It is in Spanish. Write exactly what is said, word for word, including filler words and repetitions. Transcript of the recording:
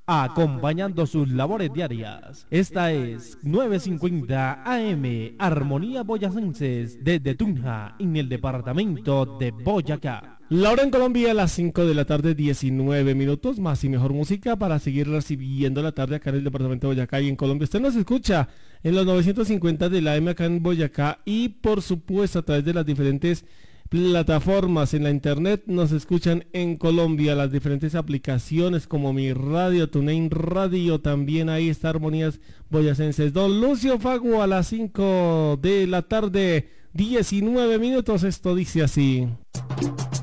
acompañando sus labores diarias. Esta es novecientos cincuenta A M, Armonía Boyacenses, desde Tunja, en el departamento de Boyacá. La hora en Colombia a las cinco de la tarde, diecinueve minutos, más y mejor música para seguir recibiendo la tarde acá en el departamento de Boyacá y en Colombia. Usted nos escucha en los novecientos cincuenta de la A M acá en Boyacá y por supuesto a través de las diferentes plataformas en la internet. Nos escuchan en Colombia, las diferentes aplicaciones como Mi Radio, TuneIn Radio, también ahí está Armonías Boyacenses. Don Lucio Fago a las cinco de la tarde, diecinueve minutos, esto dice así.